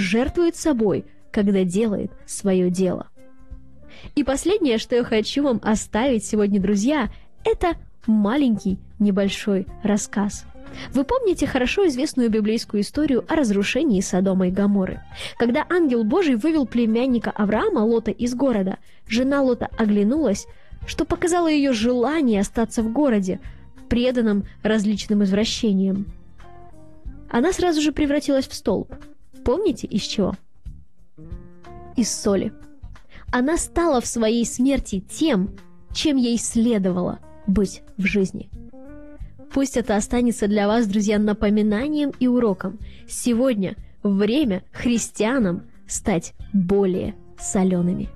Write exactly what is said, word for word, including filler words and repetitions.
жертвует собой, когда делает свое дело. И последнее, что я хочу вам оставить сегодня, друзья, это маленький небольшой рассказ. Вы помните хорошо известную библейскую историю о разрушении Содома и Гоморры? Когда ангел Божий вывел племянника Авраама, Лота, из города, жена Лота оглянулась, что показало ее желание остаться в городе, преданном различным извращениям. Она сразу же превратилась в столб. Помните, из чего? Из соли. Она стала в своей смерти тем, чем ей следовало быть в жизни. Пусть это останется для вас, друзья, напоминанием и уроком. Сегодня время христианам стать более солеными.